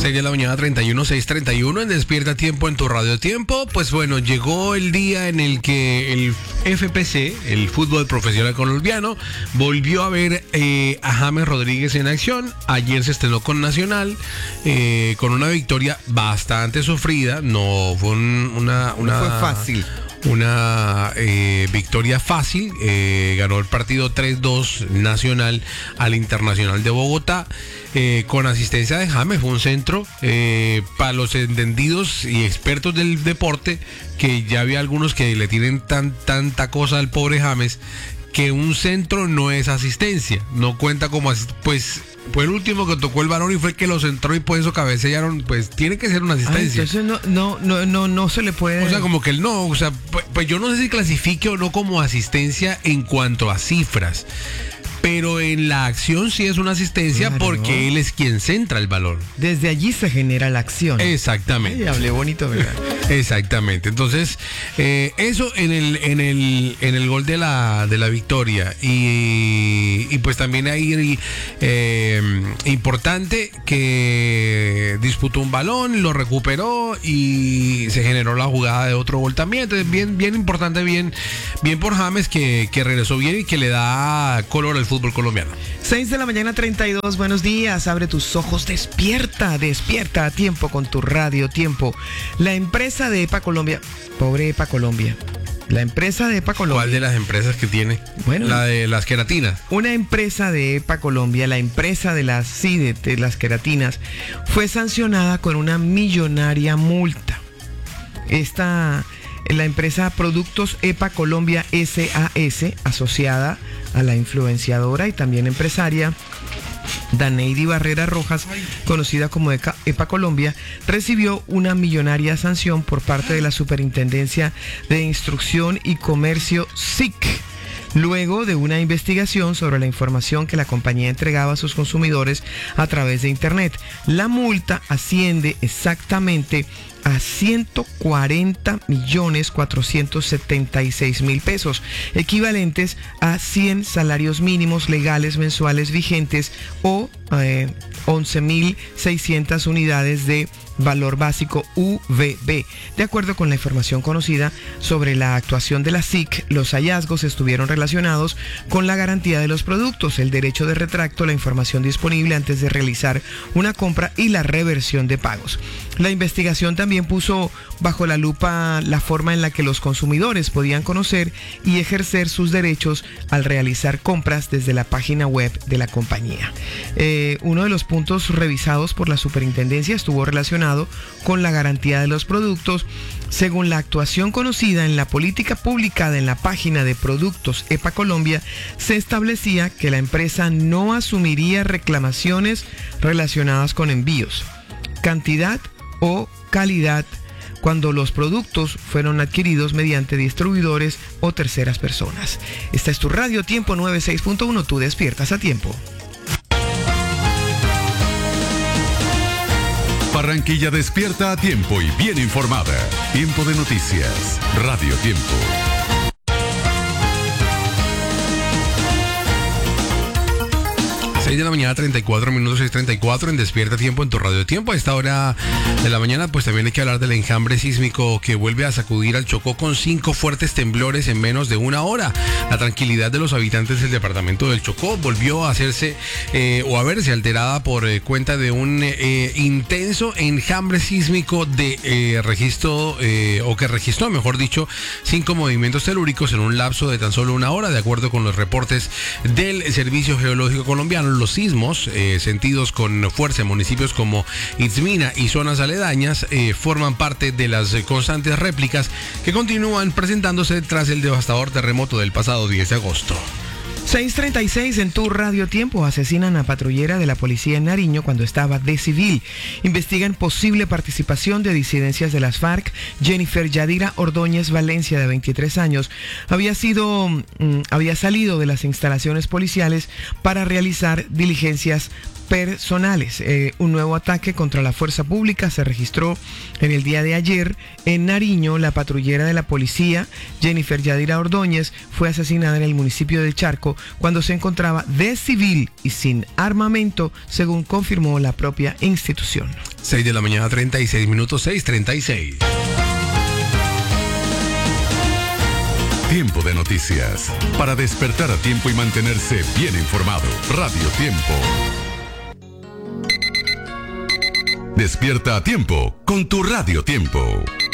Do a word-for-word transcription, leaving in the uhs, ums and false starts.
seis de la mañana, treinta y uno, seis treinta y uno, en Despierta Tiempo en tu Radio Tiempo. Pues bueno, llegó el día en el que el F P C, el fútbol profesional colombiano, volvió a ver eh, a James Rodríguez en acción. Ayer se estrenó con Nacional, eh, con una victoria bastante sufrida. No fue un, una, una... No fue fácil. Una eh, victoria fácil, eh, ganó el partido tres dos Nacional al Internacional de Bogotá, eh, con asistencia de James. Fue un centro eh, para los entendidos y expertos del deporte, que ya había algunos que le tienen tan, tanta cosa al pobre James, que un centro no es asistencia, no cuenta como asist- pues fue el último que tocó el balón y fue el que lo centró, y por eso cabecearon. Pues tiene que ser una asistencia. Ah, entonces no, no, no, no, no se le puede. O sea, como que él no, o sea, pues, pues yo no sé si clasifique o no como asistencia en cuanto a cifras, pero en la acción sí es una asistencia, claro, porque él es quien centra el balón. Desde allí se genera la acción. Exactamente. Ay, hablé bonito, ¿verdad? Exactamente. Entonces, eh, eso en el, en el, en el gol de la, de la victoria. Y, y pues también ahí eh, importante que disputó un balón, lo recuperó y se generó la jugada de otro gol también. Entonces, bien, bien importante, bien, bien por James, que, que regresó bien y que le da color al fútbol colombiano. seis de la mañana, treinta y dos, buenos días, abre tus ojos, despierta, despierta a tiempo con tu Radio Tiempo. La empresa de EPA Colombia, pobre EPA Colombia, la empresa de EPA Colombia. ¿Cuál de las empresas que tiene? Bueno, la de las queratinas. Una empresa de EPA Colombia, la empresa de las, sí, de, de las queratinas, fue sancionada con una millonaria multa. Esta, la empresa Productos EPA Colombia S A S, asociada a la influenciadora y también empresaria Daneidi Barrera Rojas, conocida como EPA Colombia, recibió una millonaria sanción por parte de la Superintendencia de Instrucción y Comercio S I C, luego de una investigación sobre la información que la compañía entregaba a sus consumidores a través de Internet. La multa asciende exactamente a ciento cuarenta millones cuatrocientos setenta y seis mil pesos, equivalentes a cien salarios mínimos legales mensuales vigentes o eh, once mil seiscientas unidades de valor básico U V B. De acuerdo con la información conocida sobre la actuación de la S I C, los hallazgos estuvieron relacionados con la garantía de los productos, el derecho de retracto, la información disponible antes de realizar una compra y la reversión de pagos. La investigación también puso bajo la lupa la forma en la que los consumidores podían conocer y ejercer sus derechos al realizar compras desde la página web de la compañía. Eh, uno de los puntos revisados por la superintendencia estuvo relacionado con la garantía de los productos. Según la actuación conocida en la política publicada en la página de Productos EPA Colombia, se establecía que la empresa no asumiría reclamaciones relacionadas con envíos, cantidad o calidad cuando los productos fueron adquiridos mediante distribuidores o terceras personas. Esta es tu Radio Tiempo noventa y seis punto uno, tú despiertas a tiempo. Barranquilla despierta a tiempo y bien informada. Tiempo de noticias. Radio Tiempo. seis de la mañana, treinta y cuatro minutos, seis treinta y cuatro en Despierta Tiempo en tu Radio Tiempo. A esta hora de la mañana pues también hay que hablar del enjambre sísmico que vuelve a sacudir al Chocó con cinco fuertes temblores en menos de una hora. La tranquilidad de los habitantes del departamento del Chocó volvió a hacerse eh, o a verse alterada por eh, cuenta de un eh, intenso enjambre sísmico de eh, registro eh, o que registró, mejor dicho, cinco movimientos telúricos en un lapso de tan solo una hora, de acuerdo con los reportes del Servicio Geológico Colombiano. Los sismos eh, sentidos con fuerza en municipios como Itzmina y zonas aledañas eh, forman parte de las eh, constantes réplicas que continúan presentándose tras el devastador terremoto del pasado diez de agosto. seis treinta y seis en tu Radio Tiempo. Asesinan a patrullera de la policía en Nariño cuando estaba de civil. Investigan posible participación de disidencias de las FARC. Jennifer Yadira Ordóñez Valencia, de veintitrés años, había sido, mm, había salido de las instalaciones policiales para realizar diligencias personales. Eh, un nuevo ataque contra la fuerza pública se registró en el día de ayer en Nariño. La patrullera de la policía, Jennifer Yadira Ordóñez, fue asesinada en el municipio del Charco cuando se encontraba de civil y sin armamento, según confirmó la propia institución. seis de la mañana, treinta y seis minutos, seis treinta y seis. Tiempo de noticias. Para despertar a tiempo y mantenerse bien informado. Radio Tiempo. Despierta a tiempo con tu Radio Tiempo.